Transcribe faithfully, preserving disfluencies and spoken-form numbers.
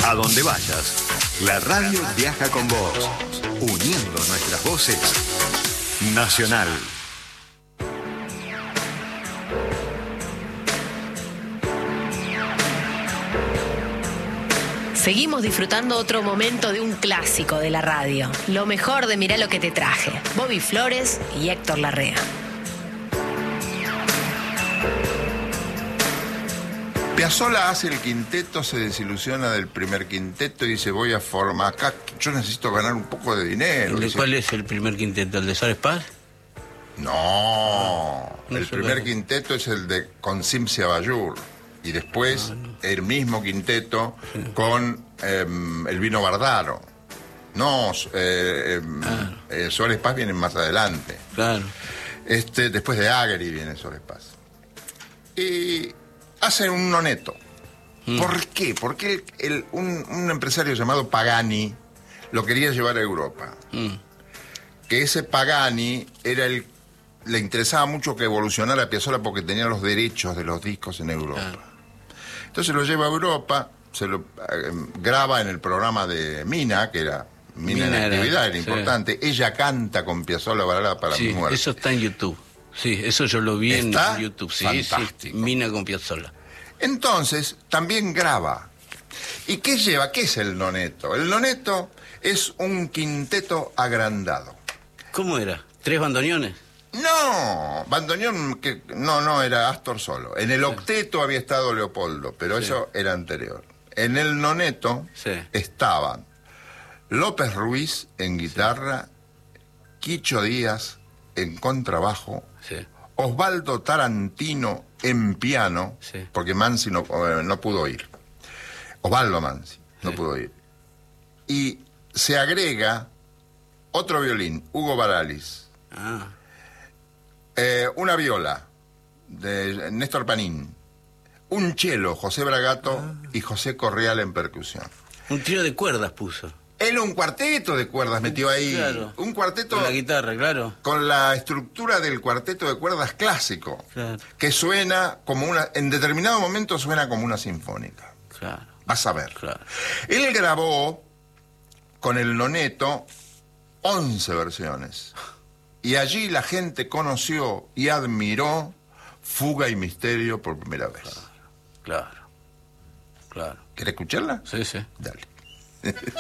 A donde vayas, la radio viaja con vos, uniendo nuestras voces. Nacional. Seguimos disfrutando otro momento de un clásico de la radio. Lo mejor de Mirá lo que te traje. Bobby Flores y Héctor Larrea. Piazzolla hace el quinteto, se desilusiona del primer quinteto y dice, voy a formar acá, yo necesito ganar un poco de dinero. ¿El de dice, cuál es el primer quinteto? ¿El de Suárez Paz? No, no el sé primer cuál. quinteto es el de con Simcia Bayur. Y después Ah, no. el mismo quinteto con eh, el Vino Bardaro. No, eh, eh, Claro. eh, Suárez Paz viene más adelante. Claro. Este, después de Agri viene Suárez Paz. Y hacen un noneto. Mm. ¿Por qué? Porque el- el- un, un empresario llamado Pagani lo quería llevar a Europa. Mm. Que ese Pagani era el, le interesaba mucho que evolucionara Piazzolla porque tenía los derechos de los discos en Europa. Claro. Entonces lo lleva a Europa, se lo eh, graba en el programa de Mina, que era Mina, Mina en era, actividad, era sí. importante. Ella canta con Piazzolla Balada para Sí, mi muerte. eso está en YouTube. Sí, eso yo lo vi en ¿Está? YouTube. Sí, Fantástico. sí. Mina con Piazzolla. Entonces, también graba. ¿Y qué lleva? ¿Qué es el noneto? El noneto es un quinteto agrandado. ¿Cómo era? ¿Tres bandoneones? No, bandoneón, que no, no, era Astor solo. En el octeto había estado Leopoldo, pero Sí. eso era anterior. En el noneto Sí. estaban López Ruiz en guitarra, Quicho Díaz en contrabajo, Sí. Osvaldo Tarantino en piano, Sí. porque Mansi no, eh, no pudo ir. Osvaldo Mansi no Sí. pudo ir. Y se agrega otro violín, Hugo Baralis, Ah, eh, una viola de Néstor Panín, un cello, José Bragato Ah. y José Correal en percusión. un trío de cuerdas puso. Él un cuarteto de cuerdas metió ahí. Claro. Un cuarteto Con la guitarra, claro. con la estructura del cuarteto de cuerdas clásico, Claro. que suena como una, en determinado momento suena como una sinfónica. Claro. Vas a ver. Claro. Él grabó con el noneto once versiones. Y allí la gente conoció y admiró Fuga y Misterio por primera vez. Claro. Claro. ¿Querés escucharla? Sí, sí. Dale.